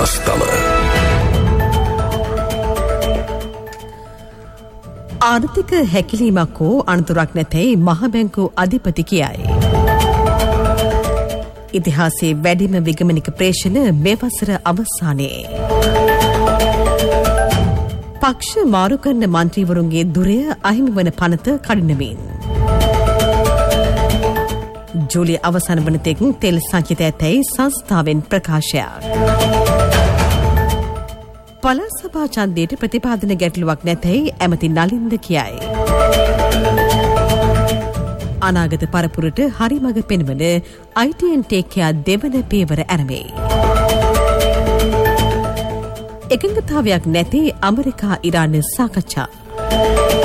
දස්තල. ආර්ථික හැකිලීමක් හෝ අනතුරක් නැතැයි මහ බැංකු අධිපති කියයි. ඉතිහාසයේ වැඩිම විගමනික ප්‍රේෂණ මේ වසර අවසානයේ. පක්ෂ මාරු කරන මන්ත්‍රීවරුන්ගේ දුරය අහිමි වන පනත කඩිනමින්. ජූලි අවසන් වන තෙක් තෙල් සංචිත ඇතැයි සංස්ථාවෙන් ප්‍රකාශයක්. පළාත් සභා ඡන්දයට ප්‍රතිපාදන ගැටලුවක් නැතැයි ඇමති නලින්ද කියයි. අනාගත පරපුරට හරිමඟ පෙන්වන ITN Take Care දෙවන පියවර ඇරඹේ. එකඟතාවයක් නැති ඇමරිකා ඉරාන සාකච්ඡා.